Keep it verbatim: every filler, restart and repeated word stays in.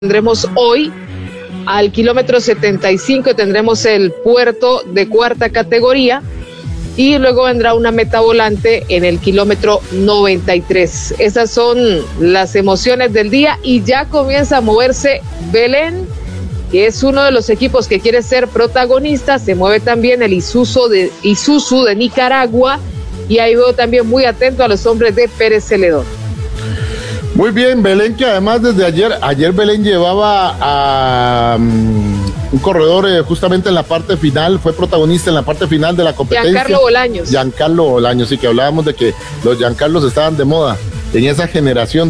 Tendremos hoy al kilómetro setenta y cinco, tendremos el puerto de cuarta categoría y luego vendrá una meta volante en el kilómetro noventa y tres. Esas son las emociones del día y ya comienza a moverse Belén, que es uno de los equipos que quiere ser protagonista. Se mueve también el Isuzu de, Isuzu de Nicaragua y ahí veo también muy atento a los hombres de Pérez Celedón. Muy bien, Belén, que además desde ayer, ayer Belén llevaba a um, un corredor eh, justamente en la parte final, fue protagonista en la parte final de la competencia. Giancarlo Bolaños. Giancarlo Bolaños, sí, que hablábamos de que los Giancarlos estaban de moda en esa generación